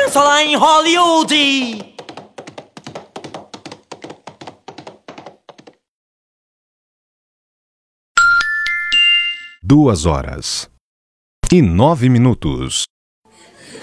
só lá em Hollywood. Duas horas e 9 minutos.